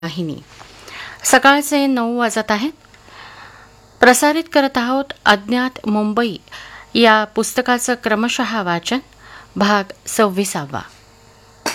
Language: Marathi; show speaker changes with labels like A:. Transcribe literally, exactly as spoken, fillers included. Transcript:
A: वाहिनी. सकाळचे नऊ वाजत आहेत. प्रसारित करत आहोत अज्ञात मुंबई या पुस्तकाचं क्रमशः वाचन, भाग सव्वीसावा.